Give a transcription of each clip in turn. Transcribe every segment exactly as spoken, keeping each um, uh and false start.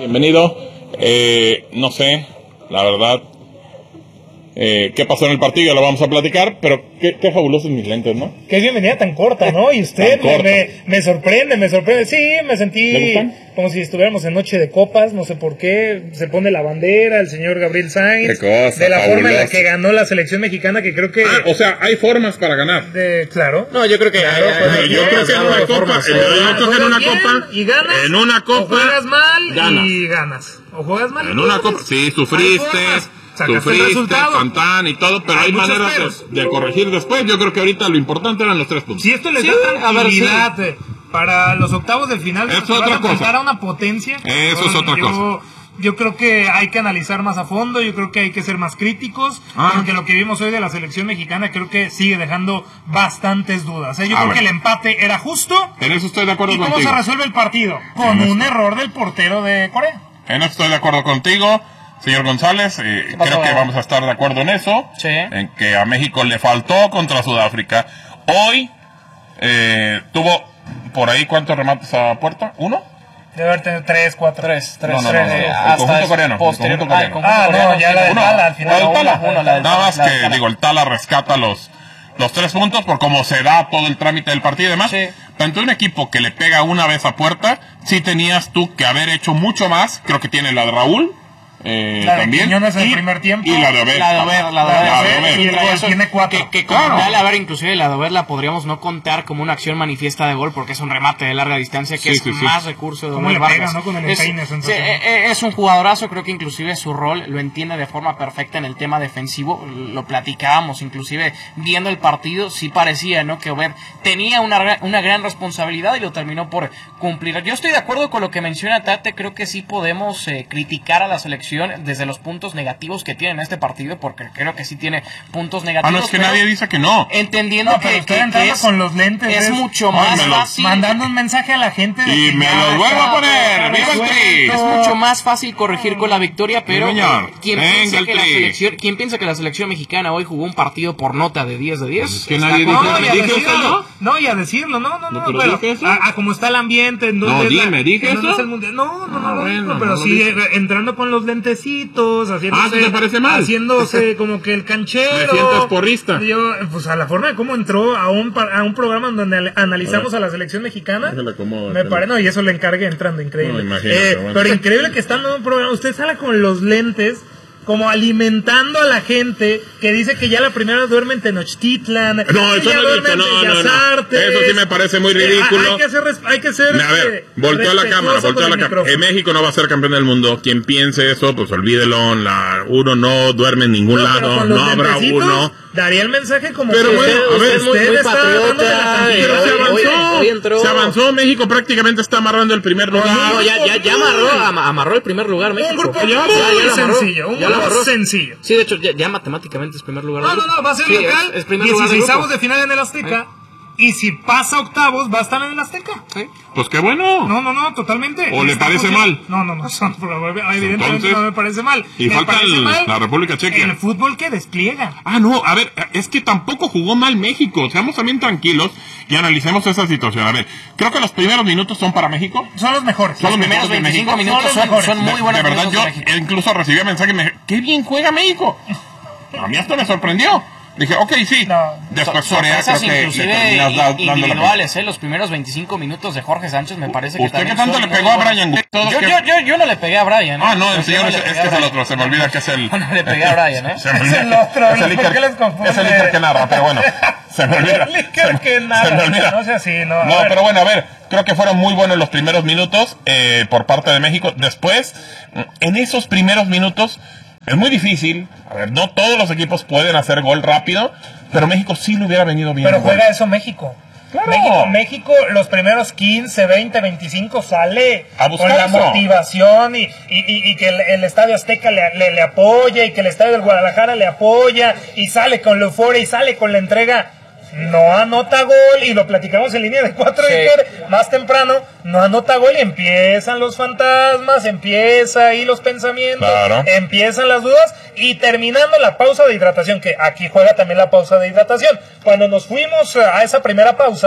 bienvenido. Eh, no sé, la verdad, eh, qué pasó en el partido, lo vamos a platicar, pero qué, qué fabulosos mis lentes, ¿no? Qué bienvenida tan corta, ¿no? Y usted me, me, me sorprende, me sorprende. Sí, me sentí como si estuviéramos en Noche de Copas, no sé por qué. Se pone la bandera, el señor Gabriel Sainz. Qué cosa, de la fabuloso. forma en la que ganó la selección mexicana, que creo que... Ah, o sea, hay formas para ganar. De, claro. No, yo creo que... Claro, hay, hay, yo, hay, creo que en una copa, en, yo creo que en una copa... Y ganas, en una copa... o juegas mal ganas. y ganas. O juegas mal y En una pierdes. copa, sí, sufriste... Sacaste el Sufriste, resultado. Santán y todo, pero hay, Hay muchos maneras peros. de, de corregir después. Yo creo que ahorita lo importante eran los tres puntos. Si esto les Sí, da a ver, tranquilidad sí. para los octavos del final, Es que otra van a enfrentar cosa. a una potencia. Eso es otra yo, cosa. Yo creo que hay que analizar más a fondo, yo creo que hay que ser más críticos, Ah. porque lo que vimos hoy de la selección mexicana creo que sigue dejando bastantes dudas. ¿eh? Yo A creo ver. que el empate era justo. En eso estoy de acuerdo ¿Y cómo contigo. se resuelve el partido? Con En un esto. error del portero de Corea. En eso estoy de acuerdo contigo, señor González. Eh, creo que vamos a estar de acuerdo en eso. Sí. En que a México le faltó contra Sudáfrica. Hoy eh, tuvo por ahí, ¿cuántos remates a puerta? ¿Uno? Debe haber tenido tres, cuatro. Tres, tres, No, no, tres. no, no, eh, el hasta conjunto es coreano, el posterior- conjunto ah, el coreano. Ah, no, coreano, ya sí, la de uno. Tala al final. La del Uno, Tala. uno, la del Nada más Tala, la que, del Tala. digo, el Tala rescata los, los tres puntos por cómo se da todo el trámite del partido y demás. Sí. Tanto un equipo que le pega una vez a puerta, sí tenías tú que haber hecho mucho más. Creo que tiene la de Raúl. Eh, La de también. Quiñones en el y, primer tiempo. y la de Obed. La de Ober, la de La de Ober. Ober, sí, y sí, el gol eso- tiene cuatro. Que, que Claro. como tal, a ver, inclusive la de Ober la podríamos no contar como una acción manifiesta de gol porque es un remate de larga distancia que Sí, es sí, sí. más recurso de ¿Cómo Ober le pega, Vargas. no? Con el es, empeine, sí, sensacional. eh, eh, es un jugadorazo, creo que inclusive su rol lo entiende de forma perfecta en el tema defensivo, lo platicábamos, inclusive viendo el partido, sí parecía, ¿no? Que Ober tenía una, gra- una gran responsabilidad y lo terminó por cumplir. Yo estoy de acuerdo con lo que menciona Tate, creo que sí podemos eh, criticar a la selección desde los puntos negativos que tiene en este partido, porque creo que sí tiene puntos Ah, negativos. no, es que pero nadie dice que no. entendiendo No, pero que, usted que- entrando que es, con los lentes es es- mucho Ay, más me lo- fácil. Mandando un mensaje a la gente de Y que me ya los vuelvo a está poner. ¡Viva el Tri! Es mucho más fácil corregir con la victoria, pero Sí, señor. eh, ¿quién, Venga, piensa el que la Tri. selección, ¿quién piensa que la selección mexicana hoy jugó un partido por nota de diez de diez? Es que Está nadie con- dijo- No, y a ¿Dije eso decirlo, yo? no, y a decirlo, no, no, no, ¿No, pero pero dije eso? a, a cómo está el ambiente, en dónde No, es la- dime, ¿dije en dónde eso? es el mundial. No, no, no, Ah, lo bueno, digo, no pero lo sí, dije. eh, entrando con los lentecitos, haciéndose, Ah, ¿sí te parece mal? haciéndose como que el canchero. ¿Me sientes porrista? Yo, pues a la forma de cómo entró a un, pa- a un programa donde al- analizamos a la selección mexicana, Déjala acomodo, me déjala. parece, no, y eso le encargué entrando, increíble. No, imagínate, Eh, bueno. Pero increíble que estando en un programa, usted sale con los lentes, como alimentando a la gente que dice que ya la primera duerme en Tenochtitlan. No, que eso ya no duerme dice, en no, no, Bellas no. Artes. Eso sí me parece muy Eh, ridículo. Hay que ser, res- hay que ser A ver, eh, voltea la cámara, respetuoso voltea con la el cámara. micrófono. En México no va a ser campeón del mundo. Quien piense eso, pues olvídelo. La, uno no duerme en ningún No, pero lado, con los no habrá lentecitos uno. Daría el mensaje como Pero que bueno, usted, a ver, usted muy- muy está patriota, dándole la eh, Pero se hoy- avanzó, hoy entró- se avanzó. México prácticamente está amarrando el primer lugar. No, ya, ya, ya amarró, ama- amarró el primer lugar México. Un grupo Ya, muy ya, ya lo amarró. sencillo, un Ya lo grupo amarró. sencillo. Sí, de hecho, ya, ya matemáticamente es primer lugar. No, del no, grupo. no, va a ser Sí, local. es, es primer lugar del dieciséis grupo. de final en el Azteca. Y si pasa octavos, va a estar en el Azteca. Sí. Pues qué bueno. No, no, no, totalmente. ¿O le Está parece funcionando. mal? No, no, no, son- evidentemente Entonces, no me parece mal. y Me falta parece el- mal la República Checa. El fútbol que despliega. Ah, no, a ver, es que tampoco jugó mal México. Seamos también tranquilos y analicemos esa situación. A ver, creo que los primeros minutos son para México. Son los mejores. Son Los los primeros mejores de veinticinco México. minutos Son los son, mejores. son muy De- buenos De verdad, minutos yo de México. incluso recibí mensajes y me dije, qué bien juega México. A mí esto me sorprendió. Dije, ok, sí. No. Después Sor- Corea creo sorpresas que le inclusive terminas da- dando la individuales, ¿eh? Los primeros veinticinco minutos de Jorge Sánchez me parece que ¿Usted también qué tanto son le muy pegó a buenos. Brian Gutiérrez? Todos Yo, que- yo, yo, yo no le pegué a Brian, ¿eh? Ah, no, el Yo señor no es, le es pegué que a es el Brian. otro, se me olvida que es el... No le pegué a Brian, ¿eh? Se me Es olvida. el otro, Es el ¿por Iker- qué les confunde? es el Iker que narra, pero bueno, se me olvida. El Iker Se me- que se narra. me olvida. No sea así, no. a No, ver. pero bueno, a ver, creo que fueron muy buenos los primeros minutos eh, por parte de México. Después, en esos primeros minutos, es muy difícil. A ver, no todos los equipos pueden hacer gol rápido, pero México sí le hubiera venido bien. Pero el gol. juega eso México. Claro. México, México, los primeros quince, veinte, veinticinco sale A buscar con la eso. motivación y, y, y, y que el, el Estadio Azteca le, le, le apoya y que el Estadio del Guadalajara le apoya y sale con la euforia y sale con la entrega. No anota gol y lo platicamos en línea de cuatro Sí. Iker, más temprano, no anota gol y empiezan los fantasmas, empieza ahí los pensamientos, Claro. empiezan las dudas y terminando la pausa de hidratación, que aquí juega también la pausa de hidratación. Cuando nos fuimos a esa primera pausa,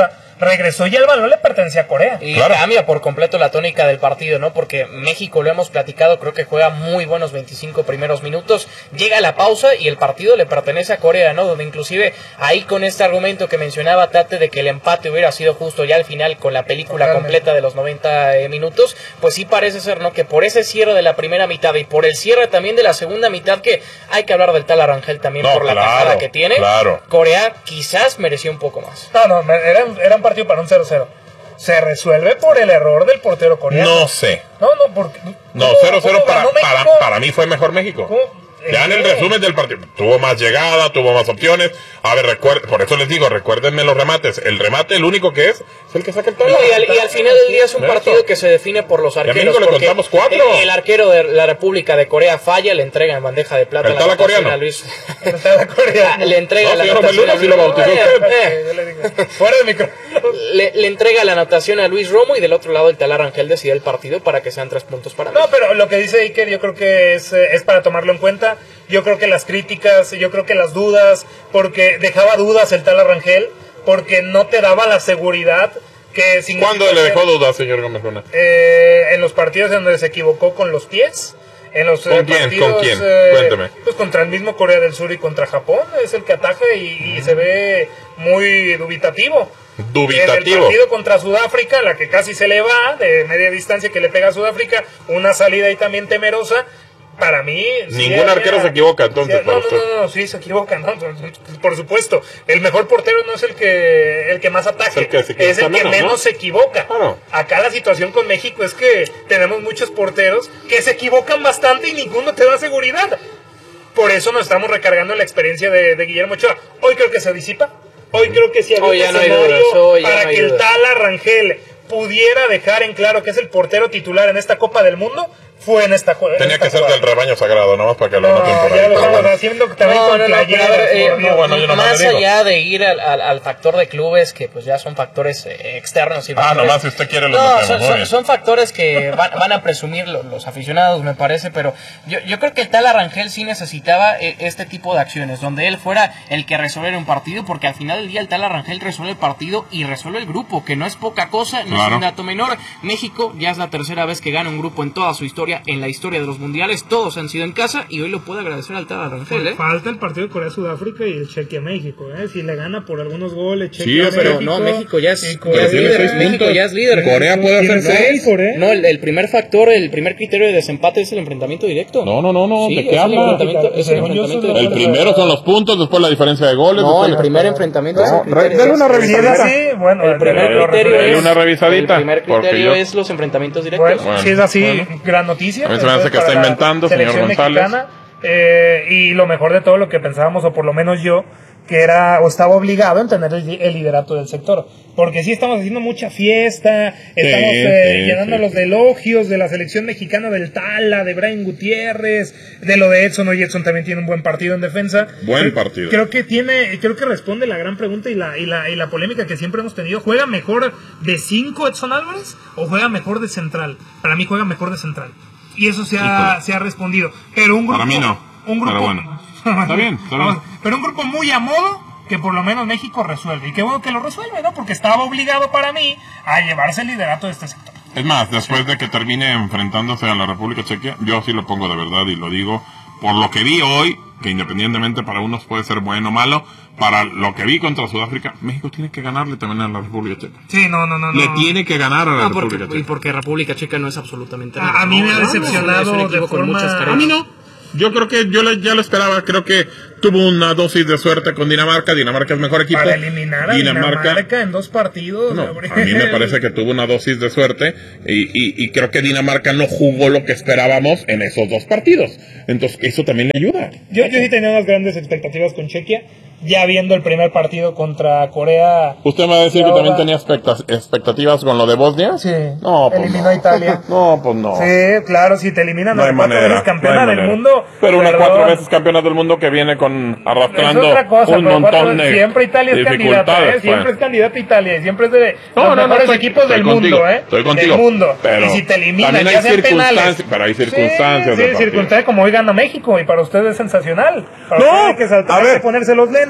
regresó y el balón le pertenecía a Corea. Y Claro. cambia por completo la tónica del partido, ¿no? Porque México, lo hemos platicado, creo que juega muy buenos veinticinco primeros minutos, llega a la pausa y el partido le pertenece a Corea, ¿no? Donde inclusive ahí con este argumento que mencionaba Tate de que el empate hubiera sido justo ya al final con la película Totalmente. completa de los noventa eh, minutos, pues sí parece ser, ¿no? Que por ese cierre de la primera mitad y por el cierre también de la segunda mitad, que hay que hablar del tal Arangel también No, por la claro, tajada que tiene, claro. Corea quizás mereció un poco más. No, no, era, era un partido para un cero cero. Se resuelve por el error del portero coreano. No sé. No, no, porque... No, ¿cómo- cero cero cómo para, ganó para, México? para mí fue mejor México. ¿Cómo? Ya en el Eh. resumen del partido, tuvo más llegada, tuvo más opciones. A ver, recuerden, por eso les digo, recuérdenme los remates. El remate, el único que es, es el que saca el No, talo. y, al, y al final del día es un Eso. partido que se define por los a arqueros. México le porque contamos cuatro. El, el arquero de la República de Corea falla, le entrega en bandeja de plata El la tala anotación coreano. a Luis. Estaba coreano. le entrega No, la señor anotación Beluna, a sí Luis lo bautizó Romo. usted. Eh, eh. Yo le digo, fuera de micro. Le, le entrega la anotación a Luis Romo y del otro lado el tal Arangel decide el partido para que sean tres puntos para No, México. pero lo que dice Iker yo creo que es, eh, es para tomarlo en cuenta. Yo creo que las críticas, yo creo que las dudas, porque dejaba dudas el tal Arangel, porque no te daba la seguridad que significa ¿Cuándo le ser- dejó dudas, señor Gómez Luna? eh, en los partidos en donde se equivocó con los pies. En los ¿Con eh, quién? partidos, ¿Con quién? eh, Cuénteme. Pues contra el mismo Corea del Sur y contra Japón, es el que ataja y, y se ve muy dubitativo. Dubitativo. En el partido contra Sudáfrica, la que casi se le va, de media distancia que le pega a Sudáfrica, una salida ahí también temerosa. Para mí... sí Ningún había- arquero se equivoca, entonces, sí, para no, usted. no, no, no, sí se equivoca, ¿no? Por supuesto. El mejor portero no es el que el que más ataque, Es el que se equivoca es el que menos, menos ¿no? se equivoca. Claro. Acá la situación con México es que tenemos muchos porteros que se equivocan bastante y ninguno te da seguridad. Por eso nos estamos recargando en la experiencia de, de Guillermo Ochoa. Hoy creo que se disipa. Hoy creo que sí había Hoy un ya no hay escenario dudas, hoy ya para no hay que el dudas. Tala Rangel pudiera dejar en claro que es el portero titular en esta Copa del Mundo. Fue en esta jugada. Tenía que ser del rebaño sagrado, nomás para que lo No, anoten por ya ahí. lo pero estamos bueno. haciendo también No, con no, no, playeras, pero, eh, por Dios. no, bueno, yo nomás más le digo. allá de ir al, al- al factor de clubes, que pues ya son factores eh, externos. Y Ah, factores- nomás si usted quiere lo No, metemos, son, muy son- bien. son factores que van, van a presumir lo- los aficionados, me parece, pero yo, yo creo que el tal Arangel sí necesitaba eh, este tipo de acciones, donde él fuera el que resolviera un partido, porque al final del día el tal Arangel resuelve el partido y resuelve el grupo, que no es poca cosa, no es Claro. un dato menor. México ya es la tercera vez que gana un grupo en toda su historia, en la historia de los mundiales, todos han sido en casa, y hoy lo puede agradecer al tal Arangel, ¿eh? Falta el partido de Corea-Sudáfrica y el Chequia-México, ¿eh? Si le gana por algunos goles, Sí, Chequia pero no, México ya es- y ya Corea es tiene líder, seis México puntos. ya es líder. Corea puede hacer Tiene seis. seis, Corea. No, el, el primer factor, el primer criterio de desempate es el enfrentamiento directo. No, no, no, no, Sí, ¿de es qué el habla? enfrentamiento, es el Según yo, enfrentamiento solo- El directo. primero son los puntos, después la diferencia de goles. No, después el la- primer enfrentamiento No, es el re- criterio. dale una es- revisadita. Sí, bueno, El primer lo- lo criterio Dale es, una revisadita, el primer porque criterio yo- es los enfrentamientos directos. Bueno, Bueno, si es así, bueno. gran noticia. A mí se me hace Entonces, que está para la inventando, señor selección González. mexicana, eh, y lo mejor de todo lo que pensábamos, o por lo menos yo, que era o estaba obligado en tener el, el liderato del sector. Porque sí estamos haciendo mucha fiesta, estamos Sí, eh, sí, llenándolos sí. de elogios de la selección mexicana del Tala, de Brian Gutiérrez, de lo de Edson. Hoy Edson también tiene un buen partido en defensa. Buen Creo- partido. Creo que tiene, creo que responde la gran pregunta y la, y la, y la polémica que siempre hemos tenido. ¿Juega mejor de cinco Edson Álvarez o juega mejor de central? Para mí juega mejor de central. Y eso se ha, se ha respondido. Pero un grupo. Para mí no. Un grupo, Pero bueno. Está bien, está bien. Vamos, pero un grupo muy a modo que por lo menos México resuelve. Y qué bueno que lo resuelve, ¿no? Porque estaba obligado para mí a llevarse el liderato de este sector. Es más, después de que termine enfrentándose a la República Checa, yo sí lo pongo de verdad y lo digo por lo que vi hoy, que independientemente para unos puede ser bueno o malo, para lo que vi contra Sudáfrica, México tiene que ganarle también a la República Checa. Sí, no, no, no. Le no. tiene que ganar a la No, República porque, y Checa. porque República Checa no es absolutamente A- nada. a mí No, me ha no, no, decepcionado es un equipo de con forma- muchas A carencias. A mí no. Yo creo que yo le- ya lo esperaba. Creo que tuvo una dosis de suerte con Dinamarca. Dinamarca es mejor equipo. Para eliminar a Dinamarca, en dos partidos. No, Gabriel. a mí me parece que tuvo una dosis de suerte y, y, y creo que Dinamarca no jugó lo que esperábamos en esos dos partidos. Entonces, eso también le ayuda. Yo, yo sí tenía unas grandes expectativas con Chequia. Ya viendo el primer partido contra Corea. ¿Usted me va a decir Y que ahora- también tenía expecta- expectativas con lo de Bosnia? Sí, No, pues eliminó no. a Italia. No, pues no. Sí, claro, si te eliminan No a hay cuatro manera. veces campeona no hay del manera. mundo. Pero una perdón. cuatro veces campeona del mundo que viene con arrastrando Es otra cosa, un pero cuatro montón veces- de siempre Italia es candidata, dificultades. ¿eh? Siempre pues. es candidata Italia y siempre es de No, los no, no, mejores estoy- equipos estoy del contigo, mundo, ¿eh? estoy contigo. Del mundo. Pero y si te eliminan, también hay ya sean penales. circunstancias, pero hay circunstancias Sí, del sí, partido. circunstancias como hoy gana México y para usted es sensacional. Para No, usted hay que saltar, a ver. hay que ponerse los lentes.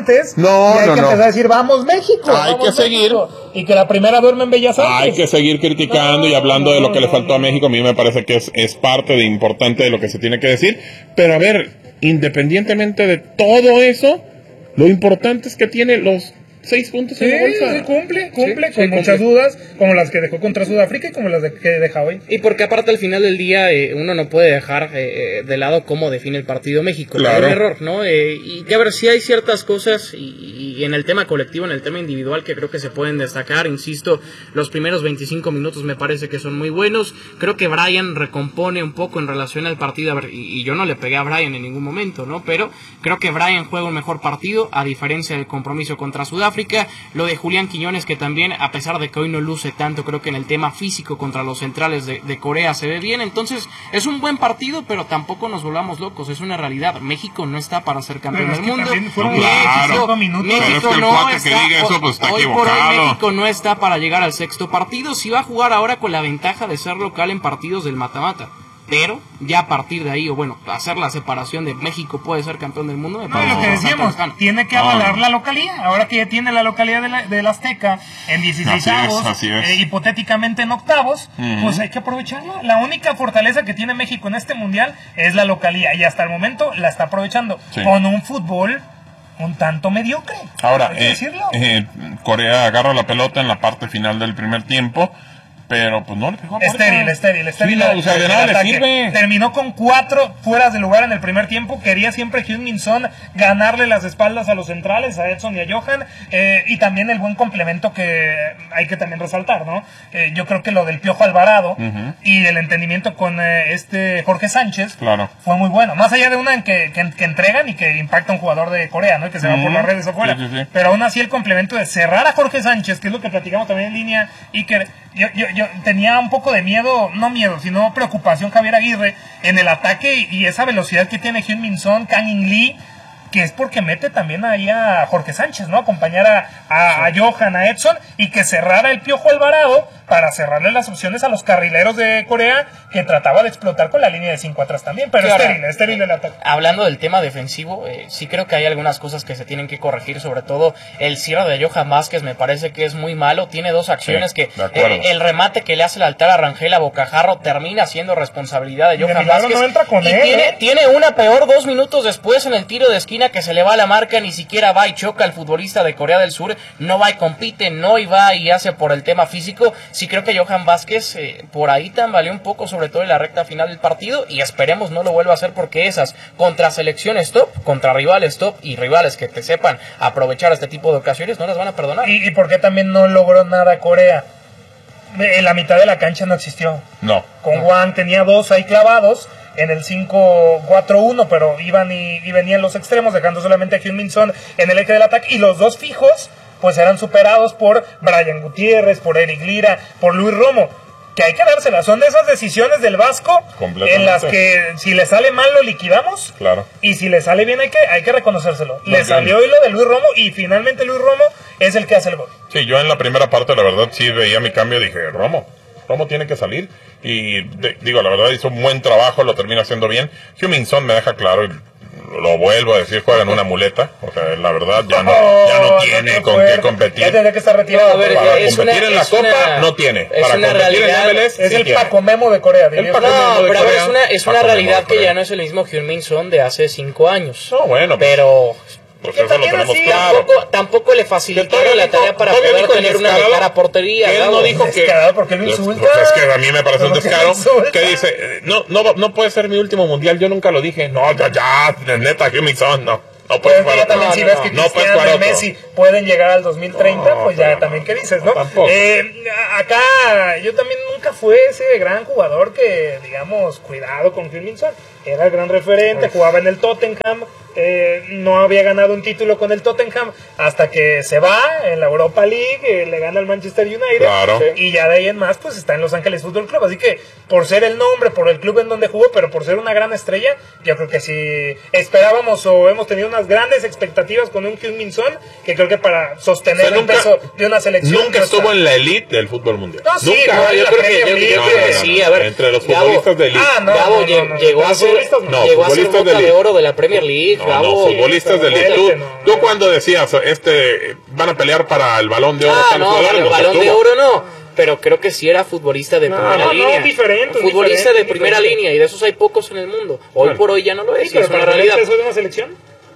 antes. No, y hay no, que no. empezar a decir, vamos México. Hay vamos, que seguir. México. Y que la primera duerme en Bellas Artes. Hay que seguir criticando No, y hablando no, de lo que no, le faltó no. a México. A mí me parece que es, es parte de importante de lo que se tiene que decir. Pero a ver, independientemente de todo eso, lo importante es que tiene los seis puntos Sí, en la bolsa. sí, cumple, cumple, Sí, con sí, muchas cumple. dudas, como las que dejó contra Sudáfrica y como las de, que deja hoy. Y porque aparte al final del día eh, uno no puede dejar eh, de lado cómo define el partido México. Claro. Es un error, ¿no? Eh, y que a ver, si hay ciertas cosas y, y en el tema colectivo, en el tema individual que creo que se pueden destacar. Insisto, los primeros veinticinco minutos me parece que son muy buenos. Creo que Brian recompone un poco en relación al partido. A ver, y, y yo no le pegué a Brian en ningún momento, ¿no? Pero creo que Brian juega un mejor partido a diferencia del compromiso contra Sudáfrica. Lo de Julián Quiñones, que también, a pesar de que hoy no luce tanto, creo que en el tema físico contra los centrales de, de Corea se ve bien. Entonces, es un buen partido, pero tampoco nos volvamos locos. Es una realidad. México no está para ser campeón Pero es del que mundo. también fueron México, cinco minutos. México Pero es que el no cuate que está, diga eso, pues, está hoy por hoy equivocado. México no está para llegar al sexto partido. Si va a jugar ahora con la ventaja de ser local en partidos del mata-mata. Pero ya a partir de ahí, o bueno, hacer la separación de México puede ser campeón del mundo, me No, parece lo que bastante decíamos, lejano. tiene que avalar la localía. Ahora que ya tiene la localidad de la, del Azteca en dieciséis Así es, avos, así es. eh, hipotéticamente en octavos, Ujú. pues hay que aprovecharla. La única fortaleza que tiene México en este mundial es la localía y hasta el momento la está aprovechando Sí. con un fútbol un tanto mediocre. Ahora, hay que eh, decirlo. eh, Corea agarra la pelota en la parte final del primer tiempo, pero pues no le pegó a puerta. Estéril, estéril, estéril. Sí, no, o sea, de el nada le ataque. sirve. Terminó con cuatro fueras de lugar en el primer tiempo. Quería siempre Heung-min Son ganarle las espaldas a los centrales, a Edson y a Johan. Eh, y también el buen complemento que hay que también resaltar, ¿no? Eh, yo creo que lo del Piojo Alvarado Ujú. y el entendimiento con eh, este Jorge Sánchez Claro. fue muy bueno. Más allá de una en que, que, que entregan y que impacta a un jugador de Corea, ¿no? Y que se va Ujú. por las redes afuera. Sí, sí, sí. Pero aún así el complemento de cerrar a Jorge Sánchez, que es lo que platicamos también en línea, y que yo, yo, yo tenía un poco de miedo, no miedo, sino preocupación Javier Aguirre en el ataque y esa velocidad que tiene Heung-min Son, Kang In Lee, que es porque mete también ahí a Jorge Sánchez, ¿no? Acompañar a, a, a Johan, a Edson, y que cerrara el Piojo Alvarado para cerrarle las opciones a los carrileros de Corea, que trataba de explotar con la línea de cinco atrás también, pero Claro. estéril, estéril el ataque. Hablando del tema defensivo, eh, sí creo que hay algunas cosas que se tienen que corregir, sobre todo el cierre de Johan Vázquez me parece que es muy malo, tiene dos acciones Sí, que de acuerdo. eh, el remate que le hace el altar a Rangel a Bocajarro termina siendo responsabilidad de De Johan milagro Vázquez no entra con y él, tiene, ¿eh? tiene una peor dos minutos después en el tiro de esquina que se le va a la marca, ni siquiera va y choca al futbolista de Corea del Sur, no va y compite, no y va y hace por el tema físico. Sí creo que Johan Vázquez eh, por ahí tambaleó un poco, sobre todo en la recta final del partido, y esperemos no lo vuelva a hacer, porque esas contra selecciones top, contra rivales top y rivales que te sepan aprovechar este tipo de ocasiones no las van a perdonar. ¿Y, y por qué también no logró nada Corea? En la mitad de la cancha no existió. No. Con Juan tenía dos ahí clavados en el cinco cuatro uno, pero iban y, y venían los extremos, dejando solamente a Heung-min Son en el eje del ataque, y los dos fijos pues eran superados por Brian Gutiérrez, por Eric Lira, por Luis Romo, que hay que dársela. Son de esas decisiones del Vasco Completamente. en las que si le sale mal lo liquidamos, Claro. y si le sale bien hay que, hay que reconocérselo. Muy Le bien. salió hoy lo de Luis Romo, y finalmente Luis Romo es el que hace el gol. Sí, yo en la primera parte, la verdad, sí veía mi cambio, dije, Romo, Romo tiene que salir. Y de- digo, la verdad, hizo un buen trabajo, lo termina haciendo bien. Heung-min Son me deja claro, y lo vuelvo a decir, juega en una muleta. O sea, la verdad, ya no, ya no tiene qué con fuerte. qué competir. Ya tendría que estar retirado. No, a ver, Para es competir una- en la es Copa, una- no tiene. es Para una competir realidad, en M L S, es sí el tiene. Paco Memo de Corea, diría. El Paco No, Memo de pero a ver, Corea. es una, es una Paco Memo realidad de que Corea. ya no es el mismo Heung-min Son de hace cinco años. No, bueno, pues, Pero pues que eso lo también tenemos así, claro. tampoco, tampoco le Que facilitaron todavía la dijo- tarea para todavía poder dijo el tener una de descarado cara a portería. que él Gabo. no dijo que... Descarado, ¿por qué lo insulta? Pues es que a mí me parece un ¿Por qué lo descaro. insulta? Que dice, eh, no, no, va- no puede ser mi último mundial, yo nunca lo dije. No, ya, ya, neta, Heung-min Son, no. No Pues puedes que jugar ya otro. también si no, ves no, que no puedes Cristiano jugar y otro. Messi pueden llegar al dos mil treinta, No, pues ya pero también no. qué dices, ¿no? Tampoco. Eh, acá yo también nunca fue ese gran jugador que, digamos, cuidado con Heung-min Son. Era el gran referente, jugaba en el Tottenham, eh, no había ganado un título con el Tottenham hasta que se va en la Europa League, eh, le gana al Manchester United, Claro. y ya de ahí en más pues está en Los Ángeles Fútbol Club, así que por ser el nombre, por el club en donde jugó, pero por ser una gran estrella, yo creo que sí esperábamos o hemos tenido unas grandes expectativas con un Heung-min Son, que creo que para sostener O sea, el nunca- peso de una selección Nunca no estuvo está. en la elite del fútbol mundial. No, sí, nunca. no, yo la creo que Premier yo, League. yo creo que sí, a ver. Entre los Gabo, futbolistas de elite. Ah, no, Gabo no, lle- no, no. llegó a Los ser, futbolistas no. No, llegó a ser futbolistas boca de de elite. oro de la Premier League, No, Gabo. no, futbolistas de elite. Tú, no. tú cuando decías, este, van a pelear para el Balón de Oro. Ah, tal no, jugador, para el no Balón de estuvo. Oro no, pero creo que sí era futbolista de No, primera no, no, línea. diferente, futbolista diferente, de primera diferente. línea, y de esos hay pocos en el mundo. Hoy Bueno. por hoy ya no lo es, Sí, y es pero una para realidad. eso de una selección.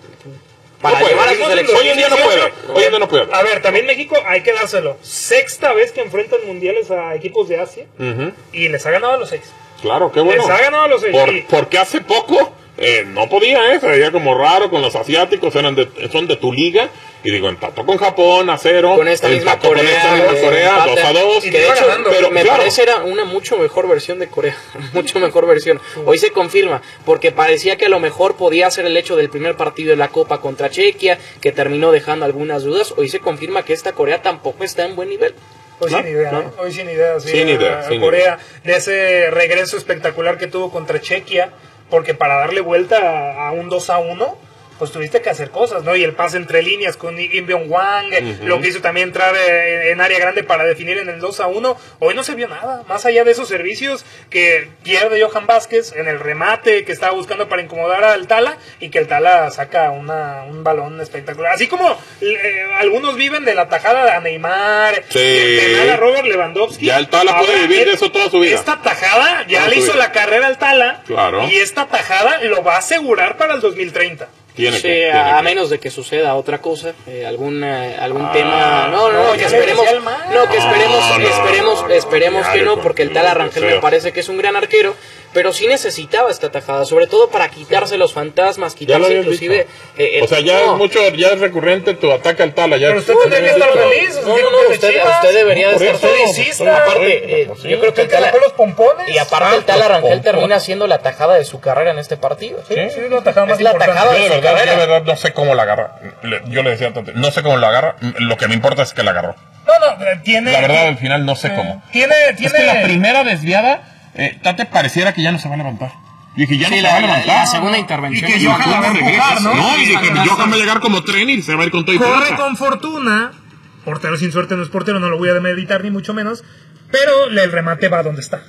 Para No puede, llevar a su Hoy selección. Hoy en día no puede. Hoy en día no puede. A ver, también México hay que dárselo. Sexta vez que enfrentan mundiales a equipos de Asia Ujú. y les ha ganado a los seis. Claro, qué bueno. Les ha ganado a los seis. Por- Y- porque hace poco eh, no podía, ¿eh? Se veía como raro con los asiáticos, eran de, son de tu liga. Y digo, empató con Japón a cero. Con esta misma empató con Corea, esta misma eh, Corea, empate. dos a dos. Que de hecho, ganando. pero me claro, parece era una mucho mejor versión de Corea, mucho mejor versión. Hoy se confirma, porque parecía que a lo mejor podía ser el hecho del primer partido de la Copa contra Chequia, que terminó dejando algunas dudas. Hoy se confirma que esta Corea tampoco está en buen nivel. Hoy ¿No? sin idea, ¿No? ¿eh? Hoy sin idea, sí, Sin a- idea, a sin Corea, de ese regreso espectacular que tuvo contra Chequia, porque para darle vuelta a, a un dos a uno, pues tuviste que hacer cosas, ¿no? Y el pase entre líneas con Im Byung Hwang, Ujú. lo que hizo también entrar eh, en área grande para definir en el dos a uno, hoy no se vio nada, más allá de esos servicios que pierde Johan Vázquez en el remate que estaba buscando para incomodar al Tala, y que el Tala saca una, un balón espectacular. Así como eh, algunos viven de la tajada a Neymar, Sí. del penal a Robert Lewandowski. Ya el Tala puede Ahora, vivir de eh, eso toda su vida. Esta tajada ya Toda le su hizo vida. la carrera al Tala, Claro. y esta tajada lo va a asegurar para el dos mil treinta. Tiene Sí, que, tiene a, a que. menos de que suceda otra cosa, eh, algún eh, algún Ah, tema. No, no, no, no, que ya le esperemos, decía el man. no, que esperemos, No, no, esperemos, no, no, esperemos ya que le no, porque el tal lo Arrangel me deseo. parece que es un gran arquero, pero sí necesitaba esta tajada, sobre todo para quitarse los fantasmas, Ya lo quitarse habías inclusive. dicho. eh, el- O sea, ya no, es mucho, ya es recurrente tu ataque al Tala. Ya Pero usted No, tendría que no, estar no, feliz. No, no, no, usted, usted debería de Por estar eso, feliz. por eso. Aparte, eh, Sí, yo creo que el Que tal, sacó los pompones. y aparte el tal Arrangel termina siendo la tajada de su carrera en este partido. Sí, sí, es la tajada más Es la importante. tajada Yo de de su verdad, yo de carrera. verdad no sé cómo la agarra. Le- Yo le decía tanto, no sé cómo la agarra. Lo que me importa es que la agarró. No, no, eh, tiene. La verdad, al final no sé cómo. Tiene, Es que tiene. la primera desviada, eh, Tate pareciera que ya no se va a levantar. Yo dije, ya Sí, no se la, va a la- levantar. la segunda intervención. Y que es Johan una- la va a empujar, ¿no? No, y Sí, dije, sí, Johan sí. va a llegar como tren y se va a ir con todo y Corre fuerza. con fortuna. Portero sin suerte no es portero, no lo voy a demeditar ni mucho menos. Pero el remate va donde está.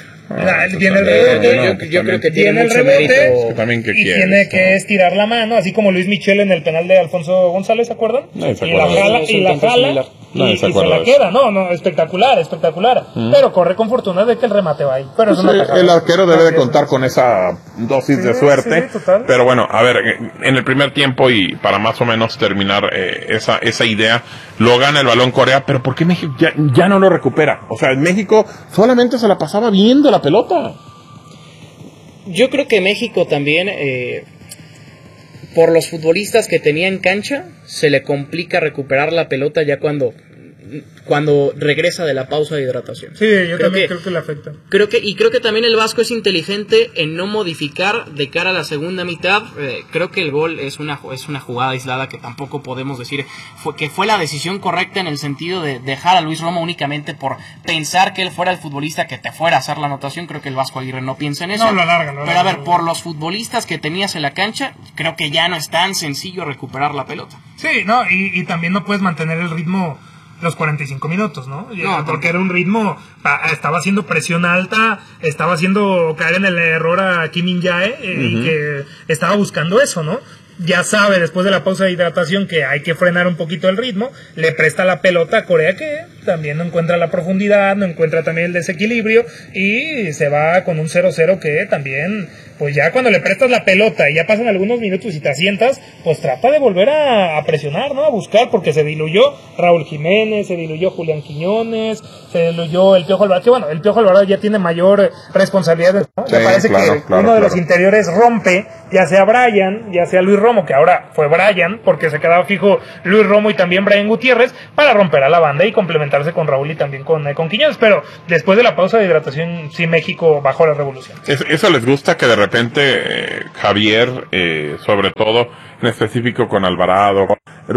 La- viene el Eh, rebote. yo, yo- yo creo que tiene Viene el mucho rebote. mérito. Que también que Y quiere, tiene esto. que estirar la mano, así como Luis Michel en el penal de Alfonso González, ¿se acuerdan? Nadie se y la acuerda. jala, Es y un la tanto jala similar. y, Nadie y se se acuerda la de eso. queda. No, no, espectacular, espectacular. Pero corre con fortuna de que el remate va ahí. Pero es una Sí, tajada. el arquero debe de Así es. contar con esa dosis de Sí, suerte. sí, total. Pero bueno, a ver, en el primer tiempo y para más o menos terminar eh, esa, esa idea, lo gana el balón Corea, pero ¿por qué México ya, ya no lo recupera? O sea, en México solamente se la pasaba viendo la pelota. Yo creo que México también, eh, por los futbolistas que tenía en cancha, se le complica recuperar la pelota ya cuando, cuando regresa de la pausa de hidratación. Sí, yo Creo también que- creo que le afecta. Creo que, y creo que también el Vasco es inteligente en no modificar de cara a la segunda mitad. Eh, creo que el gol es una, es una jugada aislada que tampoco podemos decir fue, que fue la decisión correcta en el sentido de dejar a Luis Romo únicamente por pensar que él fuera el futbolista que te fuera a hacer la anotación. Creo que el Vasco Aguirre no piensa en eso. No, lo alarga, lo Pero a alarga. ver, por los futbolistas que tenías en la cancha, creo que ya no es tan sencillo recuperar la pelota. Sí, no, y, y también no puedes mantener el ritmo los cuarenta y cinco minutos, ¿no? Y- No, porque era un ritmo, pa- estaba haciendo presión alta, estaba haciendo caer en el error a Kim In-jae, eh, y que estaba buscando eso, ¿no? Ya sabe, después de la pausa de hidratación, que hay que frenar un poquito el ritmo, le presta la pelota a Corea, que también no encuentra la profundidad, no encuentra también el desequilibrio, y se va con un cero cero que también, pues ya cuando le prestas la pelota y ya pasan algunos minutos y te asientas, pues trata de volver a, a presionar, ¿no? A buscar, porque se diluyó Raúl Jiménez, se diluyó Julián Quiñones, se diluyó el Piojo Alvarado, que bueno, el Piojo Alvarado ya tiene mayor responsabilidad, ¿no? Ya Sí, parece claro, que claro, uno de los claro. interiores rompe, ya sea Brian, ya sea Luis Romo, que ahora fue Brian, porque se quedaba fijo Luis Romo y también Brian Gutiérrez, para romper a la banda y complementarse con Raúl y también con, eh, con Quiñones, pero después de la pausa de hidratación, sí México bajó la revolución. Es- eso les gusta que de repente eh, Javier, eh, sobre todo, en específico con Alvarado,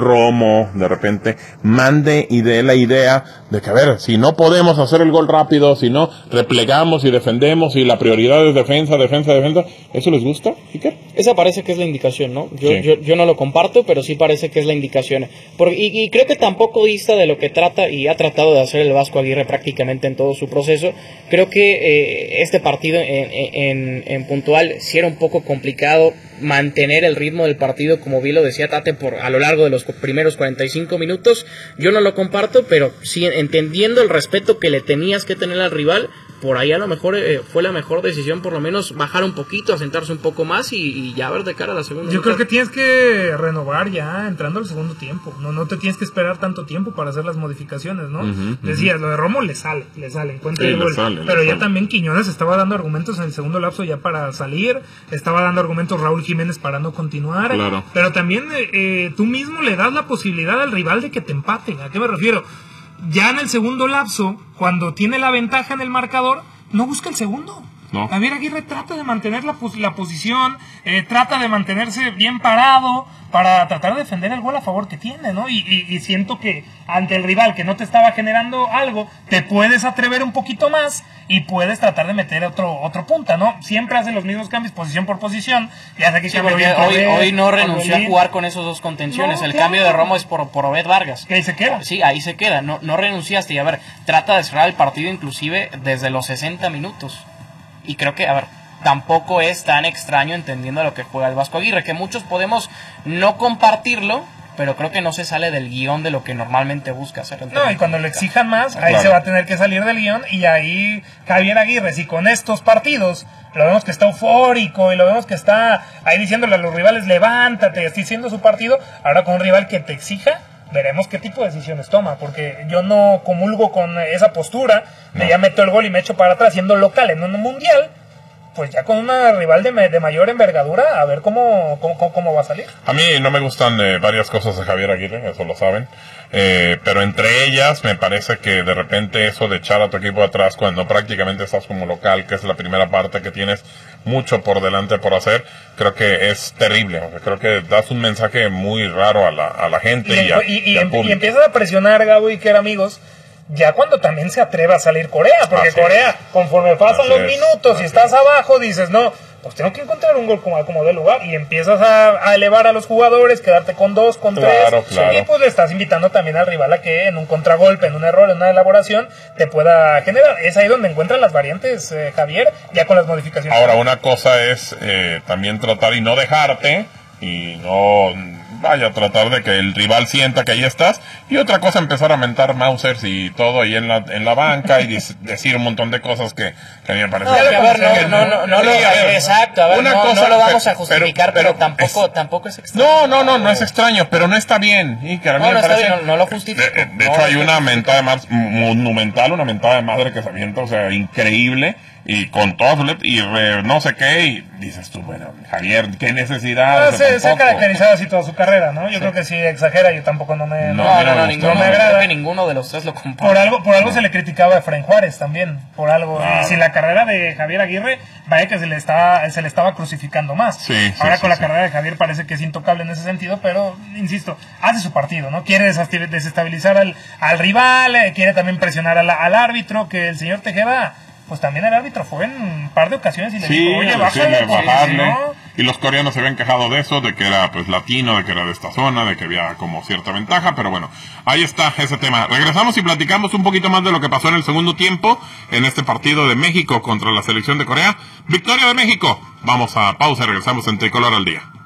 Romo, de repente, mande y dé la idea de que, a ver, si no podemos hacer el gol rápido, si no replegamos y defendemos y la prioridad es defensa, defensa, defensa, ¿eso les gusta, Iker? Esa parece que es la indicación, ¿no? Yo, Sí. yo, yo no lo comparto, pero sí parece que es la indicación. Por, y, y creo que tampoco dista de lo que trata y ha tratado de hacer el Vasco Aguirre prácticamente en todo su proceso. Creo que eh, este partido en, en, en puntual sí era un poco complicado mantener el ritmo del partido, como bien lo decía Tate, por a lo largo de los primeros cuarenta y cinco minutos. Yo no lo comparto, pero sí entendiendo el respeto que le tenías que tener al rival, por ahí a lo mejor eh, fue la mejor decisión, por lo menos bajar un poquito, asentarse un poco más y, y ya ver de cara a la segunda Yo mitad. creo que tienes que renovar ya entrando al segundo tiempo. No, no te tienes que esperar tanto tiempo para hacer las modificaciones, ¿no? Uh-huh, Decías, lo de Romo le sale, le sale, encuentra Sí, el le gol. sale, le Pero ya sale. también Quiñones estaba dando argumentos en el segundo lapso ya para salir, estaba dando argumentos Raúl Jiménez para no continuar. Claro. Pero también eh, eh, tú mismo le das la posibilidad al rival de que te empaten. ¿A qué me refiero? Ya en el segundo lapso, cuando tiene la ventaja en el marcador, no busca el segundo. No. Javier Aguirre trata de mantener la, pos- la posición, eh, trata de mantenerse bien parado para tratar de defender el gol a favor que tiene, ¿no? Y, y, y siento que ante el rival que no te estaba generando algo, te puedes atrever un poquito más y puedes tratar de meter otro otro punta, ¿no? Siempre hacen los mismos cambios posición por posición. Ya sé que Sí, cambió porque bien hoy, Correa, hoy no renunció a Orbelín. jugar con esos dos contenciones. No, el claro. cambio de Romo es por, por Obed Vargas. Que ahí se queda. Sí, ahí se queda. No, no renunciaste. Y a ver, trata de cerrar el partido inclusive desde los sesenta minutos. Y creo que, a ver, tampoco es tan extraño entendiendo lo que juega el Vasco Aguirre, que muchos podemos no compartirlo, pero creo que no se sale del guión de lo que normalmente busca hacer. el No, y técnico. cuando le exijan más, ahí Claro. se va a tener que salir del guión. Y ahí Javier Aguirre, si con estos partidos lo vemos que está eufórico y lo vemos que está ahí diciéndole a los rivales, levántate, estoy haciendo su partido, ahora con un rival que te exija, veremos qué tipo de decisiones toma, porque yo no comulgo con esa postura de No. ya meto el gol y me echo para atrás siendo local en un mundial. Pues ya con una rival de, me- de mayor envergadura, a ver cómo, cómo, cómo- cómo va a salir. A mí no me gustan eh, varias cosas de Javier Aguirre, eso lo saben, eh, pero entre ellas me parece que de repente eso de echar a tu equipo atrás cuando prácticamente estás como local, que es la primera parte que tienes mucho por delante por hacer, creo que es terrible. O sea, creo que das un mensaje muy raro a la, a la gente y, Y, a- y- y y al em- y público. empiezas a presionar, Gabo y que era amigos, ya cuando también se atreva a salir Corea, porque Así Corea, es. conforme pasan Así los es. minutos y estás abajo, dices, no, pues tengo que encontrar un gol como, como de lugar, y empiezas a, a elevar a los jugadores, quedarte con dos, con Claro, tres, claro. y pues le estás invitando también al rival a que en un contragolpe, en un error, en una elaboración, te pueda generar. Es ahí donde encuentran las variantes, eh, Javier, ya con las modificaciones. Ahora, una cosa es eh, también tratar y no dejarte y no, vaya, tratar de que el rival sienta que ahí estás. Y otra cosa, empezar a mentar Mausers y todo ahí en la, en la banca y dis- decir un montón de cosas que, que a mí me parece... No, que a ver, que no, no, no, no lo, Sí, a ver, exacto, a ver, una no, cosa, no lo vamos pero- a justificar, pero- pero, pero tampoco, es- tampoco es extraño. No, no, no, no es extraño, pero no está bien. Y que a mí No, me no está parece- bien, no- no lo justifico. De, de No hecho, lo hay una justifico. mentada de más monumental, una mentada de madre que se avienta, o sea, increíble. Y con todo su let- y re- no sé qué, y dices tú, bueno, Javier, qué necesidad. Ah, O sea, se, se ha tampoco. caracterizado así toda su carrera, ¿no? Yo creo que si exagera, yo tampoco no me... No, No, a mí no, no no, me ninguno, gustó. No me creo agrada. que ninguno de los tres lo comparte. Por algo, por algo se le criticaba a Efraín Juárez también, por algo. Ah. Y si la carrera de Javier Aguirre, vaya que se le estaba, se le estaba crucificando más. Sí, sí, Ahora sí, con la sí. carrera de Javier parece que es intocable en ese sentido, pero insisto, hace su partido, ¿no? Quiere desesti- desestabilizar al, al rival, eh, quiere también presionar al, al árbitro, que el señor Tejeda, pues también el árbitro fue en un par de ocasiones y le Sí, dijo, oye, decirle, bájale, porque si bajarle. no... Y los coreanos se habían quejado de eso, de que era pues latino, de que era de esta zona, de que había como cierta ventaja, pero bueno, ahí está ese tema. Regresamos y platicamos un poquito más de lo que pasó en el segundo tiempo, en este partido de México contra la selección de Corea. Victoria de México. Vamos a pausa y regresamos en Tricolor al Día.